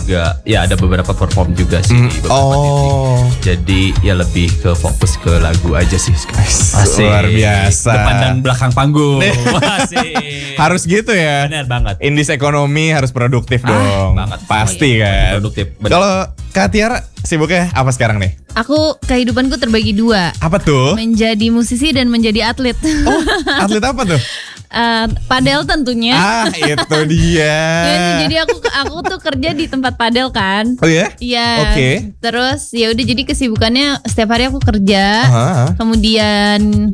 juga ya ada beberapa perform juga sih di beberapa titik. Jadi ya lebih ke fokus ke lagu aja sih. Asik. Luar biasa. Depan dan belakang panggung. Asik. Harus gitu ya. Benar banget. Indis ekonomi harus produktif dong. Banget. Pasti kan. Produktif. Kalau Kak Tiara sibuknya apa sekarang nih? Aku kehidupanku terbagi 2. Apa tuh? Menjadi musisi dan menjadi atlet. Oh, atlet apa tuh? Padel tentunya. Itu dia. Jadi aku tuh kerja di tempat padel kan. Oh ya? Iya. Oke. Terus ya udah jadi kesibukannya setiap hari aku kerja. Kemudian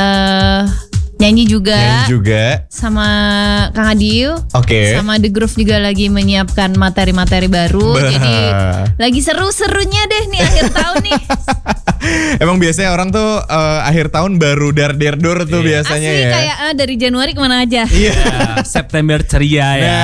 nyanyi juga. Sama Kang Adil. Oke. Sama The Groove juga lagi menyiapkan materi-materi baru. Jadi lagi seru-serunya deh nih akhir tahun nih. Emang biasanya orang tuh akhir tahun baru dar-der-dor tuh biasanya. Asli ya. kayak dari Januari kemana aja. Iya. September ceria ya.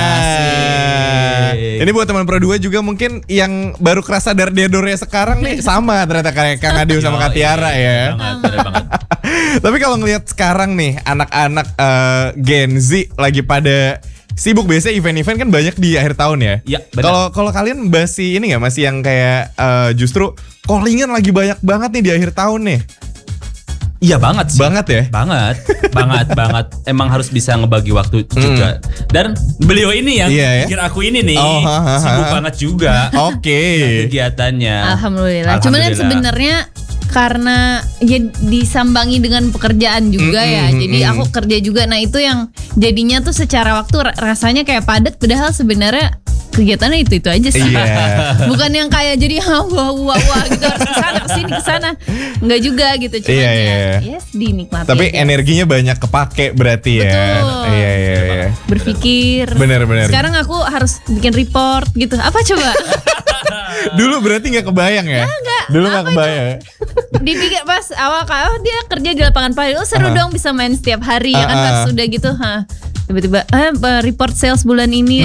Ini buat teman Pro 2 juga mungkin yang baru kerasa dar-der-dornya sekarang nih sama ternyata kayak Kang Adil sama Kak Tiara ya. Bener banget. Tapi kalau ngelihat sekarang nih anak-anak Gen Z lagi pada sibuk, biasanya event-event kan banyak di akhir tahun ya. Iya, benar. Kalau kalian masih ini nggak, masih yang kayak justru callingan lagi banyak banget nih di akhir tahun nih. Iya banget sih. Banget ya? Banget. Emang harus bisa ngebagi waktu juga. Dan beliau ini yang pikir aku ini nih sibuk banget juga. Oke. Kegiatannya. Alhamdulillah. Cuman kan sebenarnya karena ya disambangi dengan pekerjaan juga ya. Jadi aku kerja juga. Nah itu yang jadinya tuh secara waktu rasanya kayak padat. Padahal sebenarnya kegiatannya itu aja sih. Bukan yang kayak jadi wah gitu harus kesana. Enggak juga gitu. Cuma ya dinikmati. Tapi aja. energinya banyak kepake berarti ya. Betul. Iya. Berpikir. Bener. Sekarang aku harus bikin report gitu. Apa coba? Dulu berarti nggak kebayang ya? Enggak. Dulu nggak kebayang. Dipikir pas awal dia kerja di lapangan padel. Seru dong bisa main setiap hari ya kan pas sudah gitu. Tiba-tiba report sales bulan ini.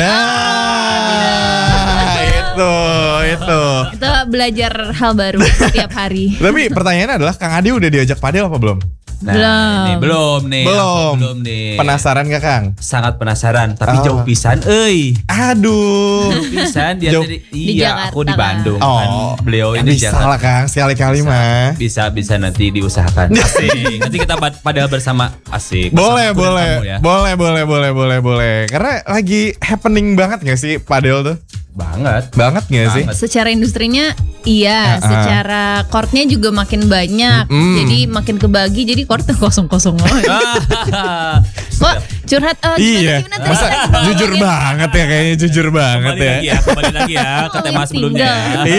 Itu belajar hal baru setiap hari. Tapi pertanyaannya adalah Kang Adi udah diajak padel apa belum? Nah, belum nih. Penasaran gak Kang? Sangat penasaran, tapi jauh pisan Aduh. Jauh pisan dia jauh. di Jakarta, aku di Bandung kan. Beliau ini bisa lah Kang, sekali-kali mah. Bisa nanti diusahakan. Asik. Nanti kita padahal bersama asik. Boleh. Karena lagi happening banget gak sih padel tuh? Banget gak sih? Secara industrinya iya, secara courtnya juga makin banyak. Jadi makin kebagi, jadi courtnya kosong-kosong lagi. Kok curhat iya. Masa jujur banget ya, kayaknya jujur banget ya. Kembali lagi ya ke tema sebelumnya.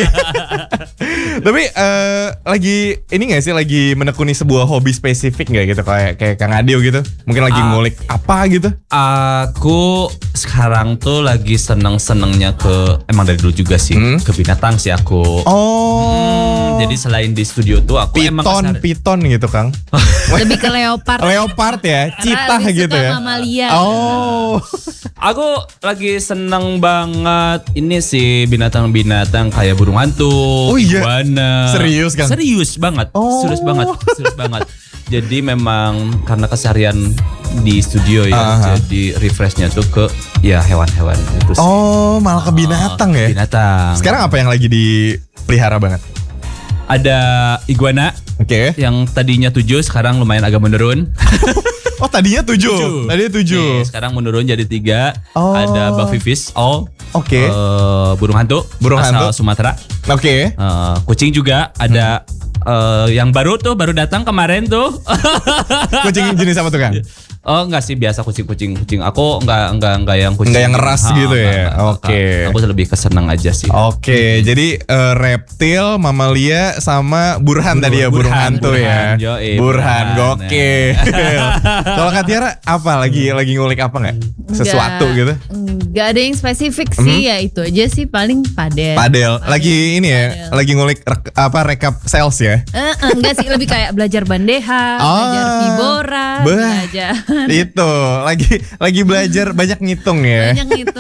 Tapi lagi ini gak sih, lagi menekuni sebuah hobi spesifik gak gitu, kayak Kang Adio gitu? Mungkin lagi ngulik apa gitu? Aku sekarang tuh lagi seneng-senengnya emang dari dulu juga sih ke binatang sih aku. Jadi selain di studio tuh aku Piton gitu Kang. Lebih ke leopard ya, citah gitu ya. Mamalia. Aku lagi seneng banget ini sih binatang-binatang kayak burung hantu, iguana. Serius Kang? Serius banget. Serius banget. Jadi memang karena keseharian di studio ya, jadi refreshnya tuh ke ya hewan-hewan itu sih. Malah ke binatang ya? Binatang. Sekarang apa yang lagi dipelihara banget? Ada iguana. Oke. Yang tadinya 7 sekarang lumayan agak menurun. Tadinya 7. Sekarang menurun jadi 3. Ada buffyfish. Oke. Burung hantu. Asal Sumatera. Oke. Kucing juga ada. Yang baru datang kemarin tuh. Kucing jenis apa tuh Kang? Enggak sih, biasa kucing. Aku enggak yang kucing. Enggak yang ngeras gitu ya. Oke. Aku lebih kesenang aja sih. Oke, jadi reptil, mamalia sama burhan tadi ya, burung hantu ya. Burhan, gokil. Kalau Kak Tiara apa lagi ngulik apa enggak? Sesuatu gitu? Enggak ada yang spesifik sih, ya itu aja sih, paling padel. Lagi ini ya, lagi ngulik rekap sales ya. Enggak sih, lebih kayak belajar bandeha, belajar vibora, belajar. Itu lagi belajar banyak ngitung ya.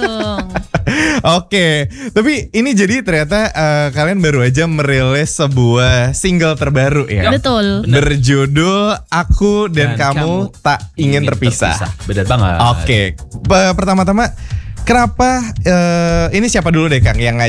Oke, tapi ini jadi ternyata kalian baru aja merilis sebuah single terbaru ya. Betul. Berjudul Aku dan Kamu Tak Ingin Terpisah. Benar banget. Oke, pertama-tama kenapa ini siapa dulu deh Kang yang